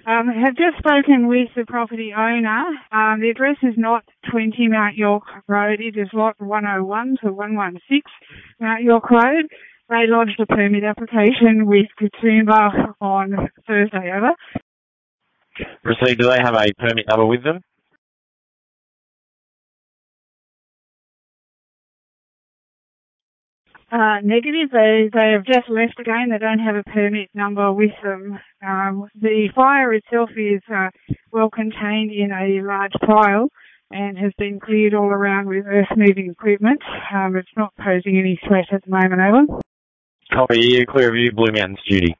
Have just spoken with the property owner. The address is not 20 Mount York Road. It is lot 101 to 116 Mount York Road. They lodged a permit application with Katoomba on Thursday, over. Proceed. Do they have a permit number with them? Negative. They have just left again. They don't have a permit number with them. The fire itself is well contained in a large pile and has been cleared all around with earth-moving equipment. It's not posing any threat at the moment, over. Copy here. Clear view, Blue Mountains duty.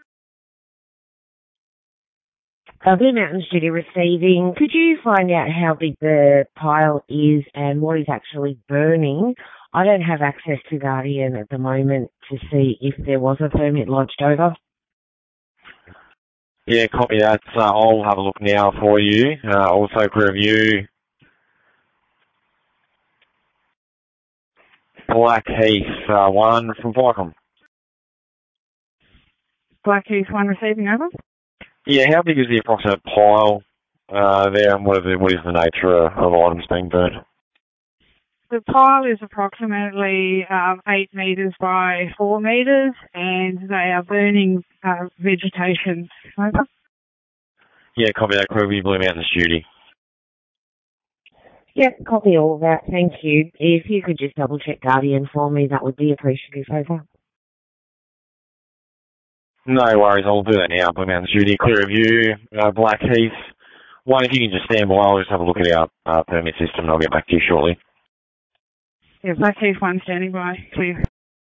Blue Mountains duty receiving. Could you find out how big the pile is and what is actually burning? I don't have access to Guardian at the moment to see if there was a permit lodged, over. Yeah, copy that. I'll have a look now for you. Also, clear view. Blackheath 1 from Vicom. Blackheath 1 receiving, over. Yeah, how big is the approximate pile there, and what is the nature of items being burnt? The pile is approximately 8 metres by 4 metres, and they are burning vegetation. Over. Yeah, copy that. Clear view, Blue Mountains duty. Yep, copy all of that. Thank you. If you could just double-check Guardian for me, that would be appreciative, over. No worries, I'll do that now. Blue Mountains duty. Clear view, Blackheath 1. If you can just stand by, I'll just have a look at our permit system and I'll get back to you shortly. Yeah, Blackheath 1 standing by. Clear.